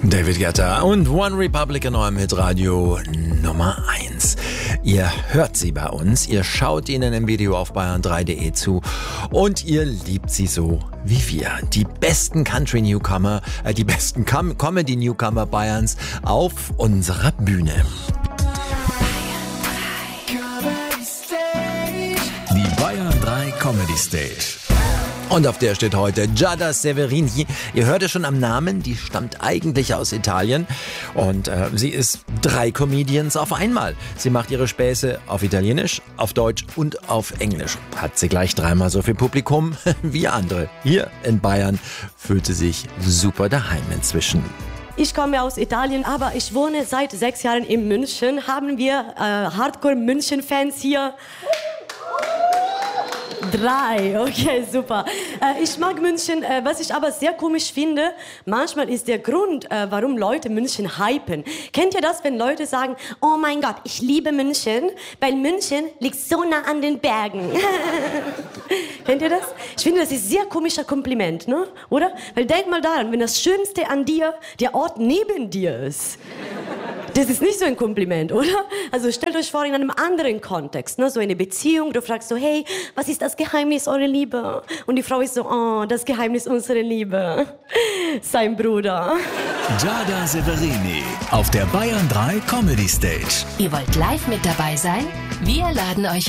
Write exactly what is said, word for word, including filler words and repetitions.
David Guetta und One Republic in eurem Hitradio Nummer eins. Ihr hört sie bei uns, ihr schaut ihnen im Video auf bayern drei punkt de zu und ihr liebt sie so wie wir. Die besten Country-Newcomer, äh, die besten Com- Comedy-Newcomer Bayerns auf unserer Bühne. Die Bayern drei Comedy Stage. Und auf der steht heute Giada Severini. Ihr hört es schon am Namen, die stammt eigentlich aus Italien. Und äh, sie ist drei Comedians auf einmal. Sie macht ihre Späße auf Italienisch, auf Deutsch und auf Englisch. Hat sie gleich dreimal so viel Publikum wie andere. Hier in Bayern fühlt sie sich super daheim inzwischen. Ich komme aus Italien, aber ich wohne seit sechs Jahren in München. Haben wir äh, Hardcore-München-Fans hier? Drei, okay, super. Äh, ich mag München, äh, was ich aber sehr komisch finde, manchmal ist der Grund, äh, warum Leute München hypen. Kennt ihr das, wenn Leute sagen, oh mein Gott, ich liebe München, weil München liegt so nah an den Bergen. Kennt ihr das? Ich finde, das ist ein sehr komischer Kompliment, ne? Oder? Weil denk mal daran, wenn das Schönste an dir der Ort neben dir ist. Das ist nicht so ein Kompliment, oder? Also stellt euch vor, in einem anderen Kontext, ne? So eine Beziehung, du fragst so, hey, was ist das Geheimnis eurer Liebe? Und die Frau ist so, oh, das Geheimnis unserer Liebe. Sein Bruder. Giada Severini auf der Bayern drei Comedy Stage. Ihr wollt live mit dabei sein? Wir laden euch